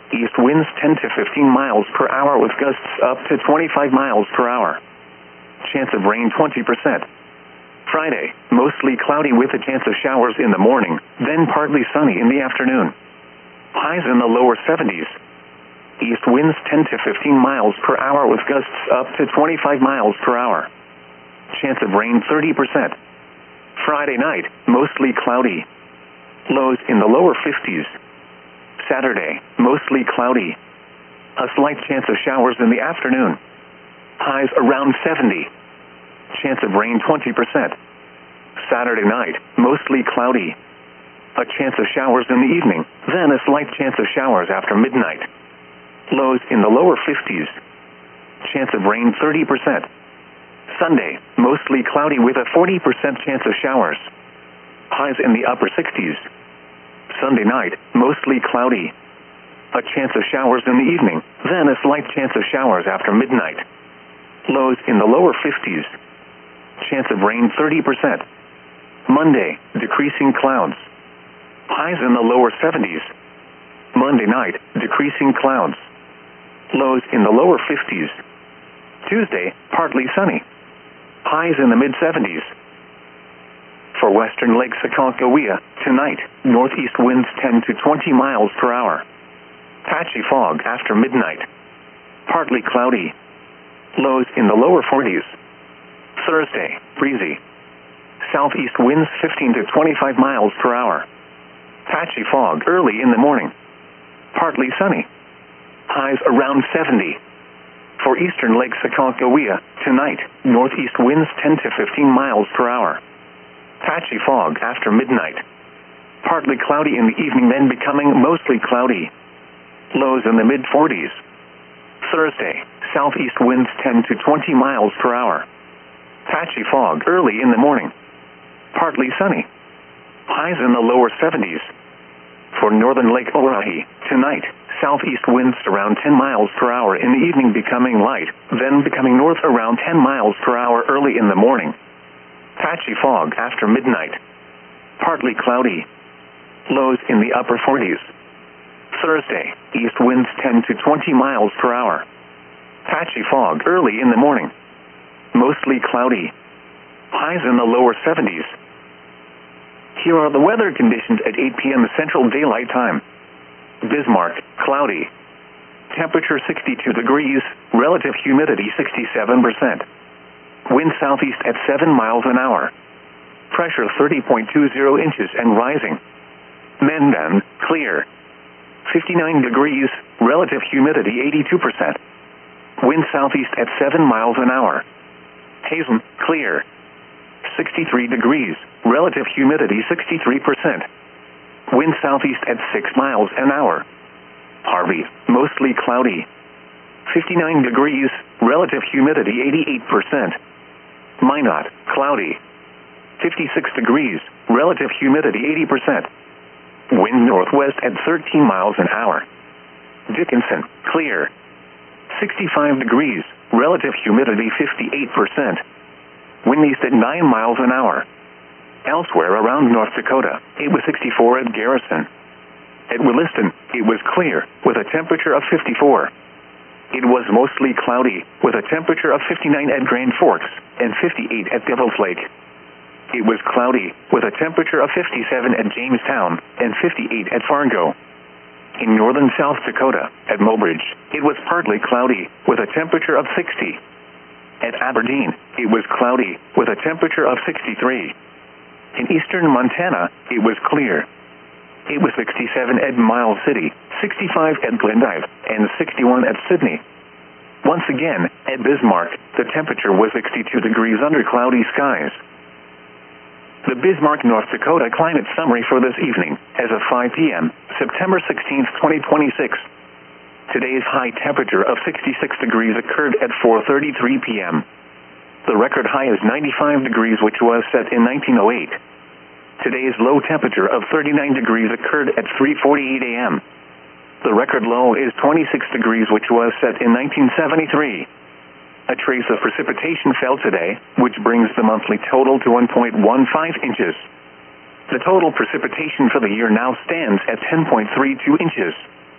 East winds 10 to 15 miles per hour with gusts up to 25 miles per hour. Chance of rain 20%. Friday, mostly cloudy with a chance of showers in the morning, then partly sunny in the afternoon. Highs in the lower 70s. East winds 10 to 15 miles per hour with gusts up to 25 miles per hour. Chance of rain 30%. Friday night, mostly cloudy. Lows in the lower 50s. Saturday, mostly cloudy. A slight chance of showers in the afternoon. Highs around 70. Chance of rain 20%. Saturday night, mostly cloudy. A chance of showers in the evening, then a slight chance of showers after midnight. Lows in the lower 50s. Chance of rain 30%. Sunday, mostly cloudy with a 40% chance of showers. Highs in the upper 60s. Sunday night, mostly cloudy. A chance of showers in the evening, then a slight chance of showers after midnight. Lows in the lower 50s. Chance of rain 30%. Monday, decreasing clouds. Highs in the lower 70s. Monday night, decreasing clouds. Lows in the lower 50s. Tuesday, partly sunny. Highs in the mid-70s. For western Lake Sakakawea, tonight, northeast winds 10 to 20 miles per hour. Patchy fog after midnight. Partly cloudy. Lows in the lower 40s. Thursday, breezy. Southeast winds 15 to 25 miles per hour. Patchy fog early in the morning. Partly sunny. Highs around 70. For eastern Lake Sakakawea, tonight, northeast winds 10 to 15 miles per hour. Patchy fog after midnight. Partly cloudy in the evening, then becoming mostly cloudy. Lows in the mid-40s. Thursday, southeast winds 10 to 20 miles per hour. Patchy fog early in the morning. Partly sunny. Highs in the lower 70s. For northern Lake Orohi, tonight, southeast winds around 10 miles per hour in the evening, becoming light, then becoming north around 10 miles per hour early in the morning. Patchy fog after midnight. Partly cloudy. Lows in the upper 40s. Thursday, east winds 10 to 20 miles per hour. Patchy fog early in the morning. Mostly cloudy. Highs in the lower 70s. Here are the weather conditions at 8 p.m. Central Daylight Time. Bismarck, cloudy. Temperature 62 degrees, relative humidity 67%. Wind southeast at 7 miles an hour. Pressure 30.20 inches and rising. Mendan, clear. 59 degrees, relative humidity 82%. Wind southeast at 7 miles an hour. Hazen, clear. 63 degrees, relative humidity 63%. Wind southeast at 6 miles an hour. Harvey, mostly cloudy. 59 degrees, relative humidity 88%. Minot, cloudy. 56 degrees, relative humidity 80%. Wind northwest at 13 miles an hour. Dickinson, clear. 65 degrees, relative humidity 58%. Wind east at 9 miles an hour. Elsewhere around North Dakota, it was 64 at Garrison. At Williston, it was clear, with a temperature of 54. It was mostly cloudy, with a temperature of 59 at Grand Forks, and 58 at Devil's Lake. It was cloudy, with a temperature of 57 at Jamestown, and 58 at Fargo. In northern South Dakota, at Mobridge, it was partly cloudy, with a temperature of 60. At Aberdeen, it was cloudy, with a temperature of 63. In eastern Montana, it was clear. It was 67 at Miles City, 65 at Glendive, and 61 at Sydney. Once again, at Bismarck, the temperature was 62 degrees under cloudy skies. The Bismarck, North Dakota climate summary for this evening, as of 5 p.m., September 16, 2026. Today's high temperature of 66 degrees occurred at 4:33 p.m. The record high is 95 degrees, which was set in 1908. Today's low temperature of 39 degrees occurred at 3:48 a.m. The record low is 26 degrees, which was set in 1973. A trace of precipitation fell today, which brings the monthly total to 1.15 inches. The total precipitation for the year now stands at 10.32 inches.